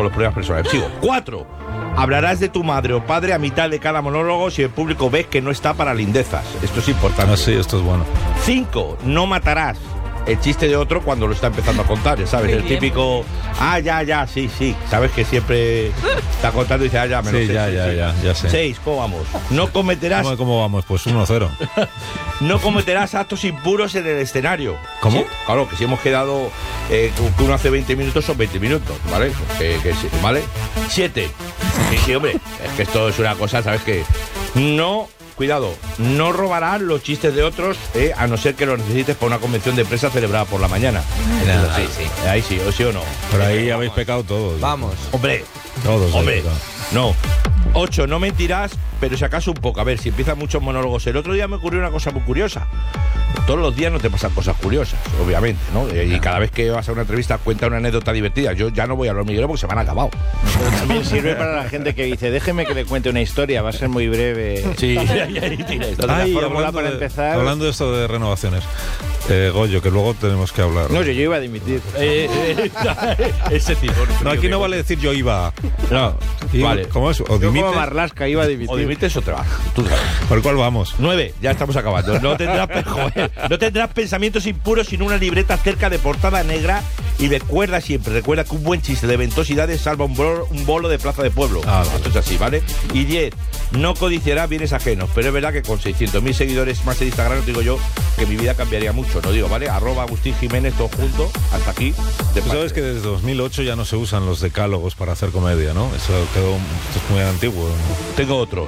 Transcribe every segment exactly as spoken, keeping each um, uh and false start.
con los problemas personales. Sigo. Cuatro. Hablarás de tu madre o padre a mitad de cada monólogo si el público ves que no está para lindezas. Esto es importante. Ah, sí, esto es bueno. Cinco. No matarás el chiste de otro cuando lo está empezando a contar, ya sabes, el típico, ah, ya, ya, sí, sí, sabes que siempre está contando y dice, ah, ya, me lo Sí, sé, ya, sí, ya, sí. ya, ya sé. Seis, ¿cómo vamos? No cometerás, ¿Cómo, cómo vamos? Pues uno cero. no cometerás actos impuros en el escenario. ¿Cómo? Sí, claro, que si hemos quedado eh, que uno hace veinte minutos, son veinte minutos, ¿vale? Que, que sí, ¿vale? Siete. Sí, sí, hombre, es que esto es una cosa, ¿sabes qué? No... Cuidado, no robarás los chistes de otros, eh, a no ser que los necesites para una convención de empresa celebrada por la mañana. Nah, ahí sí, ahí sí, o sí o no. Pero ahí habéis pecado todos. Vamos. Hombre, Todos. hombre, ahí, claro. no. Ocho, no mentirás, pero si acaso un poco. A ver, si empiezan muchos monólogos. El otro día me ocurrió una cosa muy curiosa. Todos los días no te pasan cosas curiosas, obviamente, ¿no? Y cada vez que vas a una entrevista cuenta una anécdota divertida. Yo ya no voy a los Miguel porque se me han acabado. Pero también sirve para la gente que dice, déjeme que le cuente una historia, va a ser muy breve. Sí, ahí, ahí tienes. Entonces, Ay, la fórmula hablando para de- empezar... Hablando de esto de renovaciones, eh, Goyo, que luego tenemos que hablar. No, yo, yo iba a dimitir. Eh, eh, ese tipo. No, aquí no vale decir yo iba. a- No, Iba- vale. ¿Cómo es? O Yo como dimites. Marlaska iba a dimitir. O dimites o te vas. Tú sabes. ¿Por cuál vamos? Nueve, ya estamos acabando. No tendrás, pe- joder, no tendrás pensamientos impuros sin una libreta cerca de portada negra y recuerda siempre, recuerda que un buen chiste de ventosidades salva un bolo, un bolo de plaza de pueblo. Ah, vale. Esto es así, ¿vale? Y diez, no codiciarás bienes ajenos, pero es verdad que con seiscientos mil seguidores más en Instagram os digo yo que mi vida cambiaría mucho, no digo, ¿vale? Arroba Agustín Jiménez, todo junto, hasta aquí. De Tú sabes parte. que desde dos mil ocho ya no se usan los decálogos para hacer comedia, ¿no? Eso quedó, esto es muy antiguo. Tengo otro.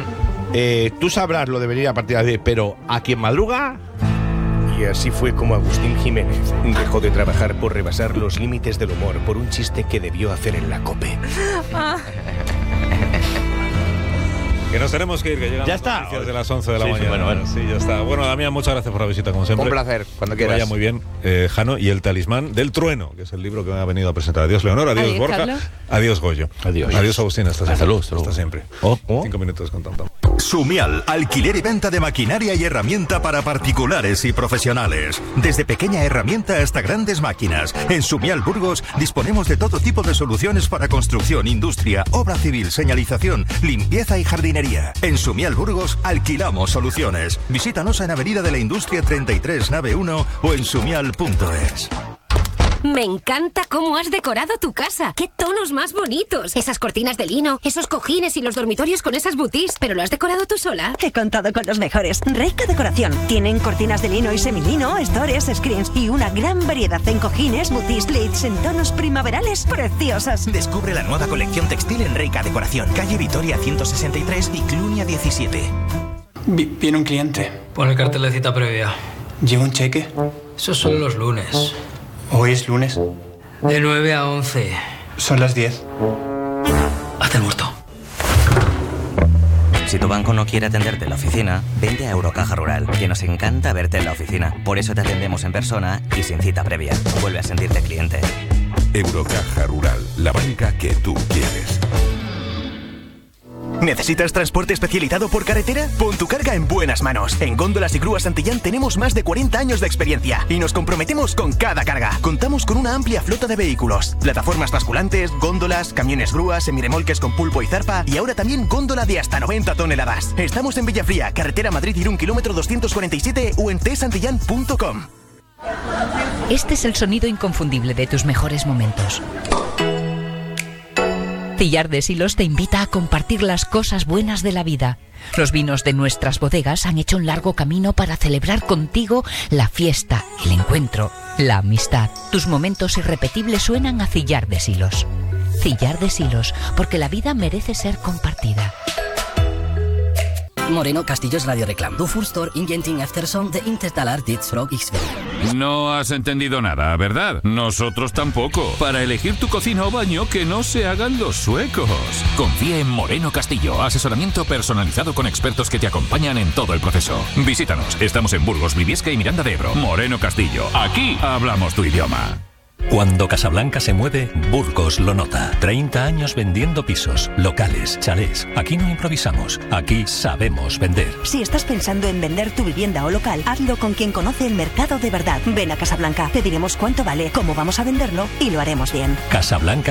Eh, tú sabrás lo de venir a partir de diez, pero ¿a quien madruga? Y así fue como Agustín Jiménez dejó de trabajar por rebasar los límites del humor por un chiste que debió hacer en la COPE. Que nos tenemos que ir, que llegamos Ya está. a las noticias de las once de la Sí, sí, mañana. bueno, bueno. Sí, ya está. Bueno, Damián, muchas gracias por la visita, como siempre. Un placer, cuando Que quieras. vaya muy bien, eh, Jano, y el talismán del trueno, que es el libro que me ha venido a presentar. Adiós, Leonor, adiós, Adiós, Borja, Carlos. adiós, Goyo. Adiós. Adiós, Agustín, hasta siempre. Hasta luego, hasta luego. Hasta siempre. Oh, oh. Cinco minutos con tanto. Sumial, alquiler y venta de maquinaria y herramienta para particulares y profesionales. Desde pequeña herramienta hasta grandes máquinas. En Sumial Burgos disponemos de todo tipo de soluciones para construcción, industria, obra civil, señalización, limpieza y jardinería. En Sumial Burgos alquilamos soluciones. Visítanos en Avenida de la Industria treinta y tres, nave uno o en sumial punto es. Me encanta cómo has decorado tu casa. ¡Qué tonos más bonitos! Esas cortinas de lino, esos cojines y los dormitorios con esas boutis. ¿Pero lo has decorado tú sola? He contado con los mejores. Reika Decoración. Tienen cortinas de lino y semilino, stores, screens y una gran variedad en cojines, boutis, leads en tonos primaverales preciosas. Descubre la nueva colección textil en Reika Decoración. Calle Vitoria ciento sesenta y tres y Clunia diecisiete. Vi- Viene un cliente. Pon el cartel de cita previa. ¿Lleva un cheque? Esos son los lunes. Hoy es lunes. De nueve a once. Son las diez. Hazte el muerto. Si tu banco no quiere atenderte en la oficina, vente a Eurocaja Rural, que nos encanta verte en la oficina. Por eso te atendemos en persona y sin cita previa. Vuelve a sentirte cliente. Eurocaja Rural, la banca que tú quieres. ¿Necesitas transporte especializado por carretera? Pon tu carga en buenas manos. En Góndolas y Grúas Santillán tenemos más de cuarenta años de experiencia y nos comprometemos con cada carga. Contamos con una amplia flota de vehículos, plataformas basculantes, góndolas, camiones grúas, semirremolques con pulpo y zarpa y ahora también góndola de hasta noventa toneladas. Estamos en Villafría, carretera Madrid-Irún, kilómetro doscientos cuarenta y siete o en t santillán punto com. Este es el sonido inconfundible de tus mejores momentos. Cillar de Silos te invita a compartir las cosas buenas de la vida. Los vinos de nuestras bodegas han hecho un largo camino para celebrar contigo la fiesta, el encuentro, la amistad. Tus momentos irrepetibles suenan a Cillar de Silos. Cillar de Silos, porque la vida merece ser compartida. Moreno Castillo's radioreclam. Du Furstor Ingenting Efterson de Intertalar dit Frog X V. No has entendido nada, ¿verdad? Nosotros tampoco. Para elegir tu cocina o baño, que no se hagan los suecos. Confía en Moreno Castillo. Asesoramiento personalizado con expertos que te acompañan en todo el proceso. Visítanos. Estamos en Burgos, Briviesca y Miranda de Ebro. Moreno Castillo. Aquí hablamos tu idioma. Cuando Casablanca se mueve, Burgos lo nota. treinta años vendiendo pisos, locales, chalés. Aquí no improvisamos, aquí sabemos vender. Si estás pensando en vender tu vivienda o local, hazlo con quien conoce el mercado de verdad. Ven a Casablanca, te diremos cuánto vale, cómo vamos a venderlo y lo haremos bien. Casablanca